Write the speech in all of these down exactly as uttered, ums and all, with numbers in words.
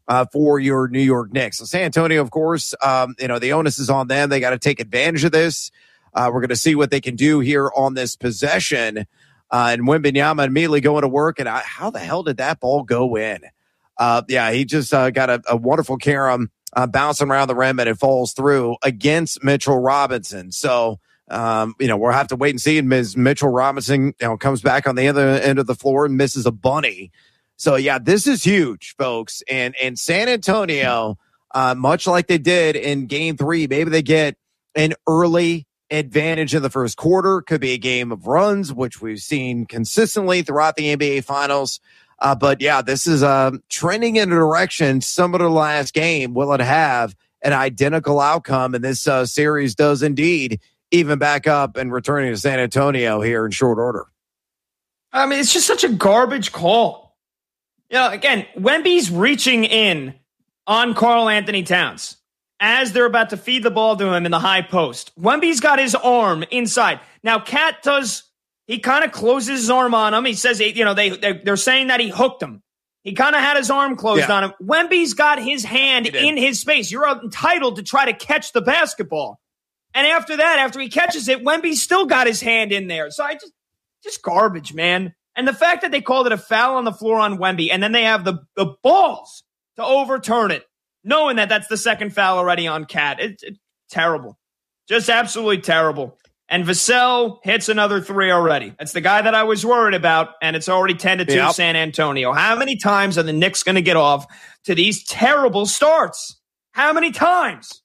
uh, for your New York Knicks. So San Antonio, of course, um, you know, the onus is on them. They got to take advantage of this. Uh, we're going to see what they can do here on this possession. Uh, and Wembanyama immediately going to work. And I, how the hell did that ball go in? Uh, yeah, he just uh, got a, a wonderful carom uh, bouncing around the rim, and it falls through against Mitchell Robinson. So, um, you know, we'll have to wait and see. And Miz Mitchell Robinson, you know, comes back on the other end of the floor and misses a bunny. So, yeah, this is huge, folks. And, and San Antonio, uh, much like they did in game three, maybe they get an early advantage in the first quarter. Could be a game of runs, which we've seen consistently throughout the N B A Finals. Uh, but, yeah, this is uh, trending in a direction similar to the last game. Will it have an identical outcome? And this uh, series does indeed even back up and returning to San Antonio here in short order. I mean, it's just such a garbage call. You know, again, Wemby's reaching in on Karl Anthony Towns as they're about to feed the ball to him in the high post. Wemby's got his arm inside. Now, Cat does... He kind of closes his arm on him. He says, you know, they, they're, they're saying that he hooked him. He kind of had his arm closed yeah. on him. Wemby's got his hand in his space. You're entitled to try to catch the basketball. And after that, after he catches it, Wemby's still got his hand in there. So I just, just garbage, man. And the fact that they called it a foul on the floor on Wemby, and then they have the, the balls to overturn it, knowing that that's the second foul already on Cat. It's it, terrible. Just absolutely terrible. And Vassell hits another three already. That's the guy that I was worried about, and it's already ten to two yep. San Antonio. How many times are the Knicks going to get off to these terrible starts? How many times?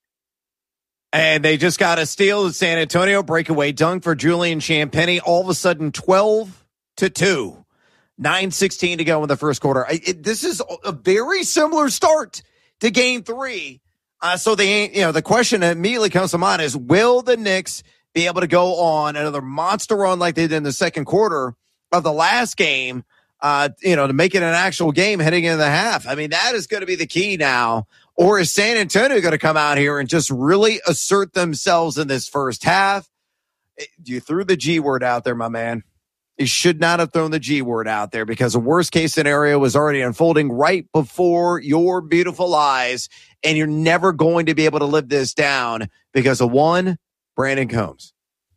And they just got a steal at San Antonio. Breakaway dunk for Julian Champagnie. All of a sudden, twelve to two. nine sixteen to go in the first quarter. I, it, this is a very similar start to game three. Uh, so the, you know, the question that immediately comes to mind is, will the Knicks be able to go on another monster run like they did in the second quarter of the last game, uh, you know, to make it an actual game heading into the half? I mean, that is going to be the key now. Or is San Antonio going to come out here and just really assert themselves in this first half? You threw the G word out there, my man. You should not have thrown the G word out there, because the worst case scenario was already unfolding right before your beautiful eyes. And you're never going to be able to live this down because of one, Brandon Combs.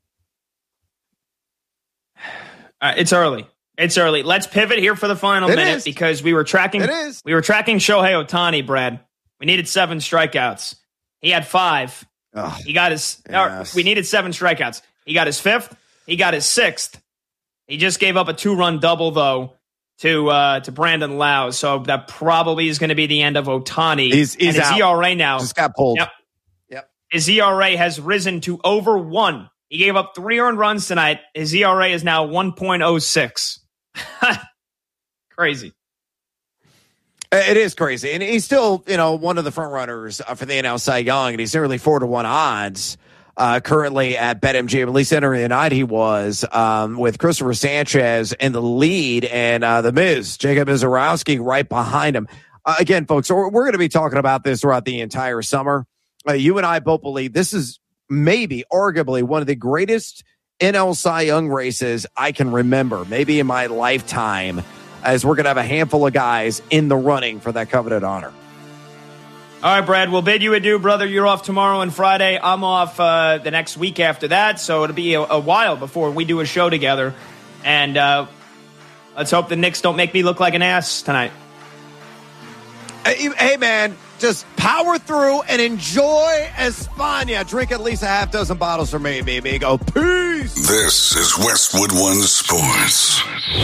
Uh, it's early. It's early. Let's pivot here for the final it minute is. because we were tracking. It is. We were tracking Shohei Ohtani, Brad. We needed seven strikeouts. He had five. Oh, he got his. yes. Or, we needed seven strikeouts. He got his fifth. He got his sixth. He just gave up a two-run double though to uh, to Brandon Lau. So that probably is going to be the end of Ohtani. He's, he's and his out. E R A now Just got pulled. Yep. His E R A has risen to over one. He gave up three earned runs tonight. His E R A is now one point oh six. Crazy. It is crazy. And he's still, you know, one of the front runners for the N L Cy Young, and he's nearly four to one odds uh, currently at BetMGM. At least entering the night he was um, with Christopher Sanchez in the lead, and uh, the Miz, Jacob Mizorowski, right behind him. Uh, again, folks, we're, we're going to be talking about this throughout the entire summer. Uh, you and I both believe this is maybe, arguably, one of the greatest N L Cy Young races I can remember, maybe in my lifetime, as we're going to have a handful of guys in the running for that coveted honor. All right, Brad, we'll bid you adieu, brother. You're off tomorrow and Friday. I'm off uh, the next week after that, so it'll be a, a while before we do a show together. And uh, let's hope the Knicks don't make me look like an ass tonight. Hey, hey man. Just power through and enjoy España. Drink at least a half dozen bottles for me, baby. Go, peace. This is Westwood One Sports.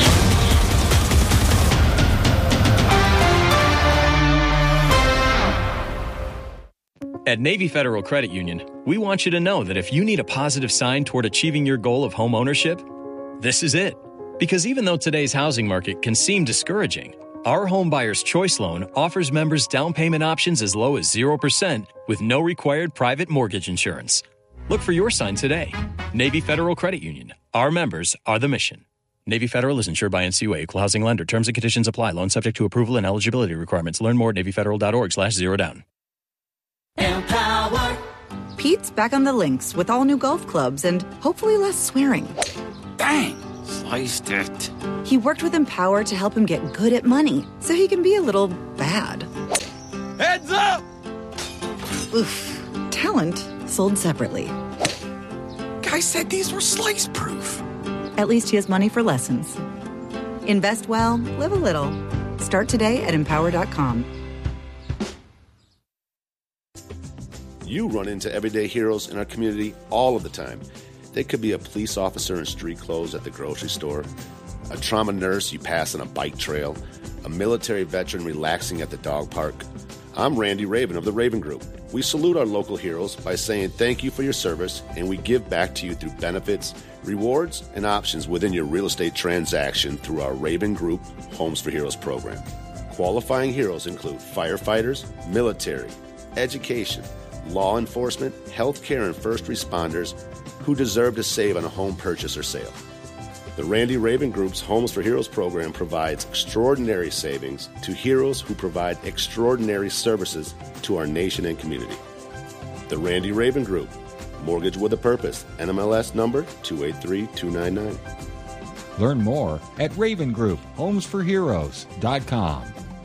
At Navy Federal Credit Union, we want you to know that if you need a positive sign toward achieving your goal of home ownership, this is it. Because even though today's housing market can seem discouraging, our Home Buyer's Choice Loan offers members down payment options as low as zero percent with no required private mortgage insurance. Look for your sign today. Navy Federal Credit Union. Our members are the mission. Navy Federal is insured by N C U A, Equal Housing Lender. Terms and conditions apply. Loan subject to approval and eligibility requirements. Learn more at NavyFederal.org slash zero down. Empower. Pete's back on the links with all new golf clubs and hopefully less swearing. Dang. Sliced it. He worked with Empower to help him get good at money so he can be a little bad. Heads up! Oof. Talent sold separately. Guy said these were slice-proof. At least he has money for lessons. Invest well, live a little. Start today at empower dot com. You run into everyday heroes in our community all of the time. They could be a police officer in street clothes at the grocery store, a trauma nurse you pass on a bike trail, a military veteran relaxing at the dog park. I'm Randy Raven of the Raven Group. We salute our local heroes by saying thank you for your service, and we give back to you through benefits, rewards, and options within your real estate transaction through our Raven Group Homes for Heroes program. Qualifying heroes include firefighters, military, education, law enforcement, healthcare, and first responders who deserve to save on a home purchase or sale. The Randy Raven Group's Homes for Heroes program provides extraordinary savings to heroes who provide extraordinary services to our nation and community. The Randy Raven Group, Mortgage with a Purpose, N M L S number two eight three two nine nine. Learn more at Raven Group Homes for Heroes dot com.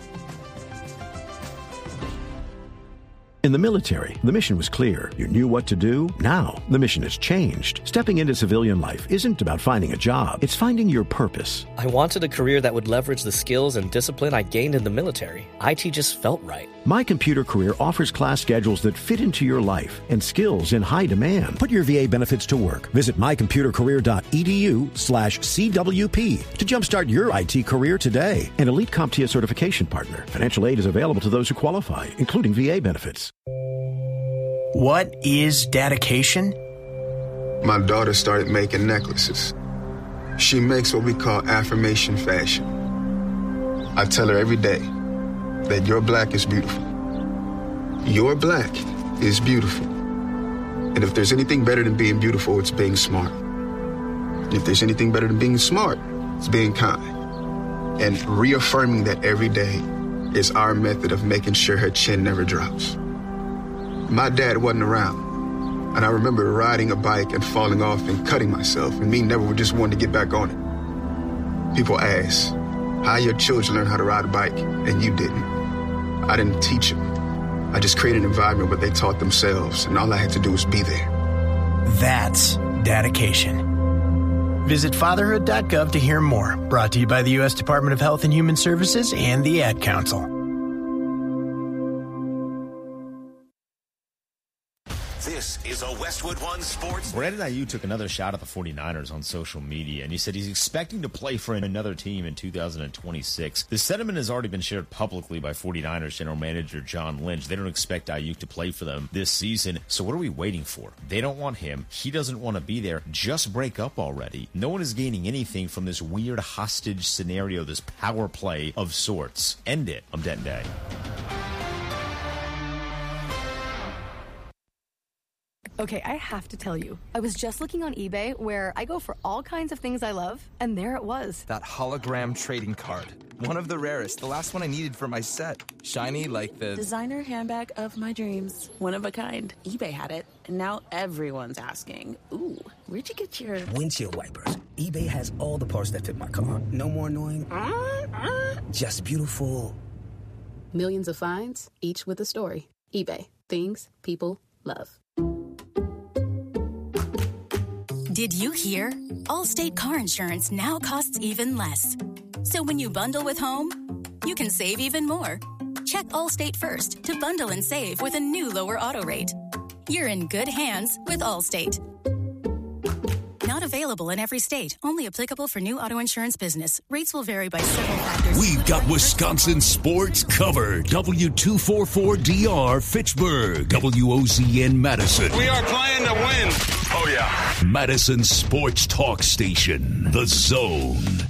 In the military, the mission was clear. You knew what to do. Now, the mission has changed. Stepping into civilian life isn't about finding a job. It's finding your purpose. I wanted a career that would leverage the skills and discipline I gained in the military. I T just felt right. My Computer Career offers class schedules that fit into your life and skills in high demand. Put your V A benefits to work. Visit my computer career dot e d u slash C W P to jumpstart your I T career today. An Elite CompTIA certification partner. Financial aid is available to those who qualify, including V A benefits. What is dedication? My daughter started making necklaces. She makes what we call affirmation fashion. I tell her every day that your black is beautiful. Your black is beautiful. And if there's anything better than being beautiful, it's being smart. If there's anything better than being smart, it's being kind. And reaffirming that every day is our method of making sure her chin never drops. My dad wasn't around, and I remember riding a bike and falling off and cutting myself, and me never just wanting to get back on it. People ask, how your children learn how to ride a bike, and you didn't? I didn't teach them. I just created an environment where they taught themselves, and all I had to do was be there. That's dedication. Visit fatherhood dot gov to hear more. Brought to you by the U S Department of Health and Human Services and the Ad Council. This is a Westwood One Sports. Brandon Ayuk took another shot at the 49ers on social media, and he said he's expecting to play for another team in two thousand twenty-six. The sentiment has already been shared publicly by 49ers general manager John Lynch. They don't expect Ayuk to play for them this season, so what are we waiting for? They don't want him. He doesn't want to be there. Just break up already. No one is gaining anything from this weird hostage scenario, this power play of sorts. End it. I'm Denton Day. Okay, I have to tell you, I was just looking on eBay where I go for all kinds of things I love, and there it was. That hologram trading card. One of the rarest, the last one I needed for my set. Shiny like the... designer handbag of my dreams. One of a kind. eBay had it, and now everyone's asking, ooh, where'd you get your... windshield wipers. eBay has all the parts that fit my car. No more annoying. Uh, uh. Just beautiful. Millions of finds, each with a story. eBay. Things people love. Did you hear? Allstate car insurance now costs even less. So when you bundle with home, you can save even more. Check Allstate first to bundle and save with a new lower auto rate. You're in good hands with Allstate. Not available in every state. Only applicable for new auto insurance business. Rates will vary by several factors. We've got Wisconsin sports covered. W two forty-four D R Fitchburg. W O Z N Madison. We are playing to win. Oh, yeah. Madison Sports Talk Station. The Zone.